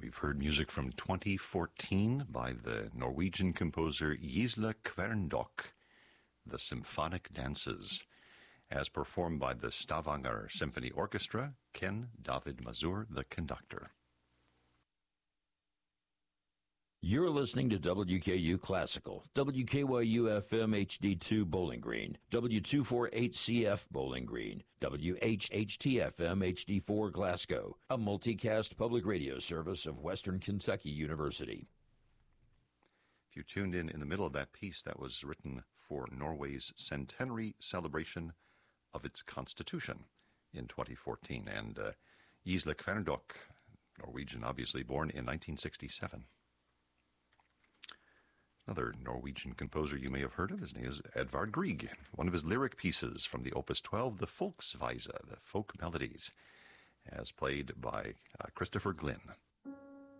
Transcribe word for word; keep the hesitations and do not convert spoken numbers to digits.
we've heard music from twenty fourteen by the Norwegian composer Gisle Kværndok, The Symphonic Dances, as performed by the Stavanger Symphony Orchestra, Ken David Mazur, the conductor. You're listening to W K U Classical, W K Y U F M H D two Bowling Green, W two forty-eight C F Bowling Green, W H H T F M H D four Glasgow, a multicast public radio service of Western Kentucky University. If you tuned in in the middle of that piece, that was written for Norway's centenary celebration of its constitution in twenty fourteen. And uh, Gisle Kværndok, Norwegian, obviously born in nineteen sixty-seven. Another Norwegian composer you may have heard of, his name is Edvard Grieg. One of his lyric pieces from the Opus twelve, the Folksvise, the folk melodies, as played by uh, Christopher Glynn.